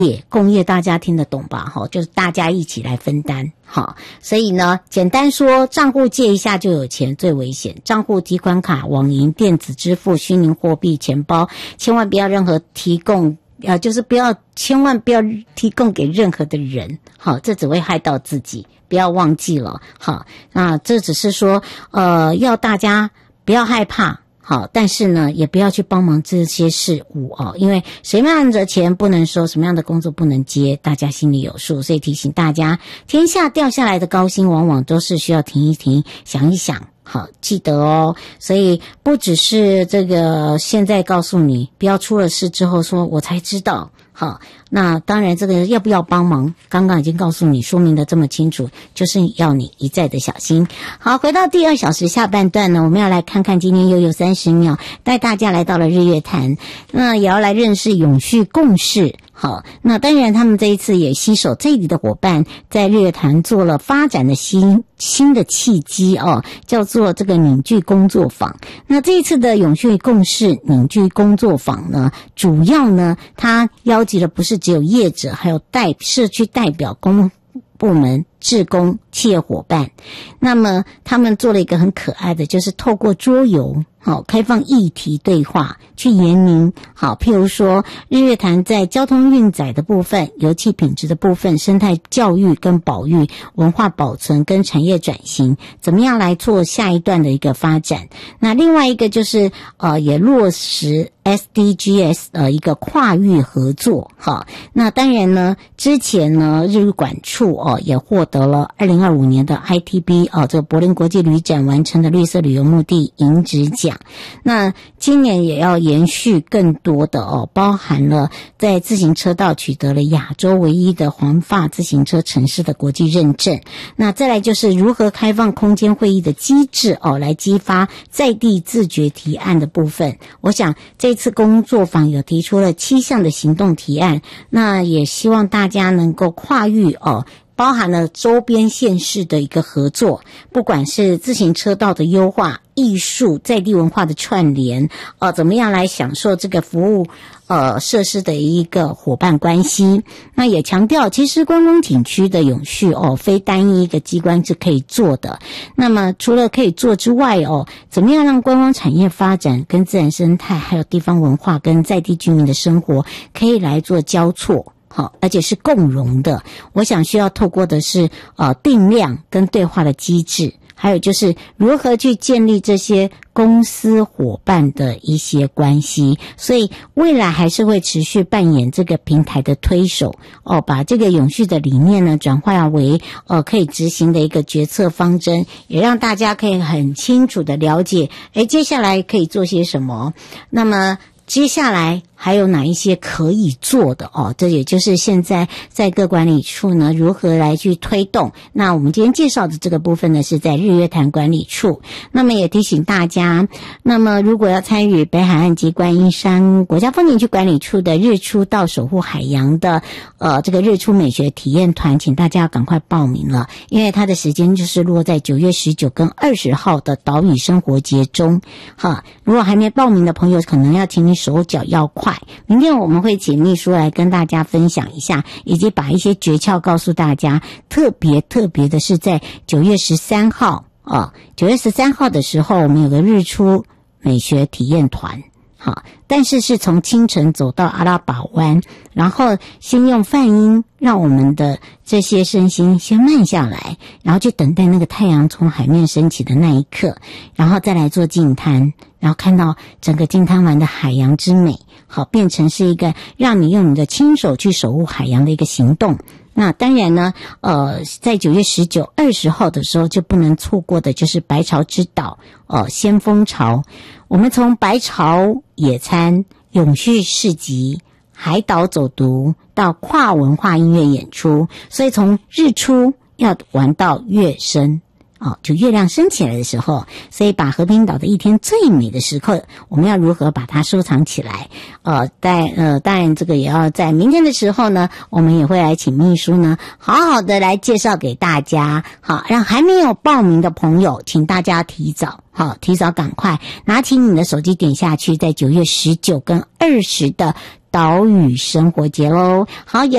共业大家听得懂吧？就是大家一起来分担。好，所以呢，简单说，账户借一下就有钱最危险。账户、提款卡、网银、电子支付、虚拟货币、钱包，千万不要任何提供，就是千万不要提供给任何的人。好，这只会害到自己，不要忘记了。好，那这只是说，要大家不要害怕。好，但是呢，也不要去帮忙这些事物因为什么样的钱不能收，什么样的工作不能接，大家心里有数。所以提醒大家，天下掉下来的高薪往往都是需要停一停，想一想。好，记得哦。所以不只是这个，现在告诉你，不要出了事之后说我才知道。好，那当然这个要不要帮忙，刚刚已经告诉你，说明的这么清楚，就是要你一再的小心。好，回到第2小时下半段呢，我们要来看看今天又有30秒，带大家来到了日月潭，那也要来认识永续共事。好，那当然他们这一次也携手这里的伙伴，在日月潭做了发展的新的契机叫做这个凝聚工作坊。那这一次的永续共事凝聚工作坊呢，主要呢，它邀集的不是只有业者，还有社区代表、公部门、志工、企业伙伴。那么他们做了一个很可爱的，就是透过桌游开放议题对话去研拟。好，譬如说日月潭在交通运载的部分、油气品质的部分、生态教育跟保育、文化保存跟产业转型，怎么样来做下一段的一个发展。那另外一个就是也落实 SDGs 的一个跨域合作。好，那当然呢，之前呢日语管处也获得了2025年的 ITB 这个柏林国际旅展完成的绿色旅游目的银质奖。那今年也要延续更多的包含了在自行车道取得了亚洲唯一的环法自行车城市的国际认证。那再来就是如何开放空间会议的机制来激发在地自觉提案的部分。我想这次工作坊有提出了7项的行动提案，那也希望大家能够跨域包含了周边县市的一个合作，不管是自行车道的优化、艺术、在地文化的串联，怎么样来享受这个服务设施的一个伙伴关系。那也强调，其实观光景区的永续非单一一个机关是可以做的。那么除了可以做之外怎么样让观光产业发展跟自然生态还有地方文化跟在地居民的生活可以来做交错。好，而且是共融的。我想需要透过的是定量跟对话的机制，还有就是如何去建立这些公司伙伴的一些关系。所以未来还是会持续扮演这个平台的推手把这个永续的理念呢转化为可以执行的一个决策方针，也让大家可以很清楚的了解接下来可以做些什么。那么接下来还有哪一些可以做的这也就是现在在各管理处呢如何来去推动。那我们今天介绍的这个部分呢是在日月潭管理处。那么也提醒大家，那么如果要参与北海岸及观音山国家风景区管理处的日出到守护海洋的这个日出美学体验团，请大家赶快报名了，因为它的时间就是落在9月19跟20号的岛屿生活节中。好，如果还没报名的朋友，可能要请你手脚要快。明天我们会请秘书来跟大家分享一下，以及把一些诀窍告诉大家。特别的是在9月13号9月13号的时候，我们有个日出美学体验团。好，但是是从清晨走到阿拉堡湾，然后先用泛音让我们的这些身心先慢下来，然后去等待那个太阳从海面升起的那一刻，然后再来做净滩，然后看到整个净滩湾的海洋之美。好，变成是一个让你用你的亲手去守护海洋的一个行动。那当然呢在9月19、20号的时候就不能错过的就是白潮之岛先锋潮。我们从白潮野餐、永续市集、海岛走读到跨文化音乐演出，所以从日出要玩到月升就月亮升起来的时候，所以把和平岛的一天最美的时刻，我们要如何把它收藏起来？当然这个也要在明天的时候呢，我们也会来请秘书呢，好好的来介绍给大家。好，让还没有报名的朋友，请大家提早赶快拿起你的手机点下去，在9月19跟20的岛屿生活节喽。好，也